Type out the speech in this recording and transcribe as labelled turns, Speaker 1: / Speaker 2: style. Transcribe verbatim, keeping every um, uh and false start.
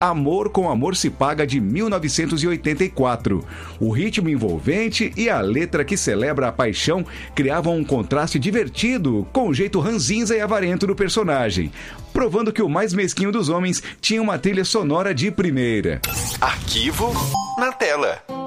Speaker 1: Amor com Amor se Paga, de mil novecentos e oitenta e quatro. O ritmo envolvente e a letra que celebra a paixão criavam um contraste divertido com o jeito ranzinza e avarento do personagem, provando que o mais mesquinho dos homens tinha uma trilha sonora de primeira.
Speaker 2: Arquivo na tela.